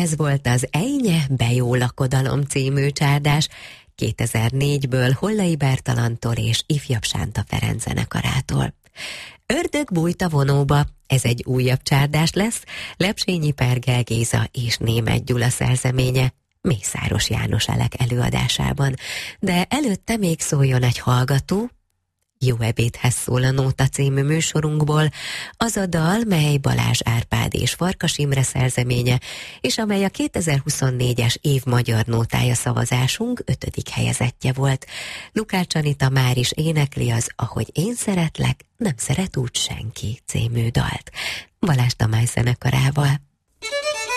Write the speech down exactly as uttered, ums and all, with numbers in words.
Ez volt az Ejnye Bejó lakodalom című csárdás, kétezer-négyből Hollai Bertalantól és Ifjabb Sánta Ferenc zenekarától. Ördög bújt a vonóba, ez egy újabb csárdás lesz, Lepsényi Pergel Géza és Németh Gyula szerzeménye, Mészáros János Elek előadásában. De előtte még szóljon egy hallgató, Jó ebédhez szól a Nóta című műsorunkból, az a dal, mely Balázs Árpád és Farkas Imre szerzeménye, és amely a kétezer-huszonnégyes év magyar nótája szavazásunk ötödik helyezettje volt. Lukács Anita már is énekli az Ahogy én szeretlek, nem szeret úgy senki című dalt. Balázs Tamás zenekarával.